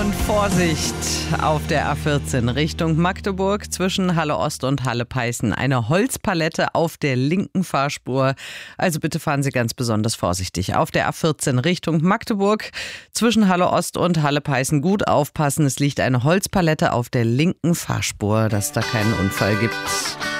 Und Vorsicht auf der A14 Richtung Magdeburg zwischen Halle Ost und Halle Peißen. Eine Holzpalette auf der linken Fahrspur. Also bitte fahren Sie ganz besonders vorsichtig. Auf der A14 Richtung Magdeburg zwischen Halle Ost und Halle Peißen gut aufpassen. Es liegt eine Holzpalette auf der linken Fahrspur, dass da keinen Unfall gibt.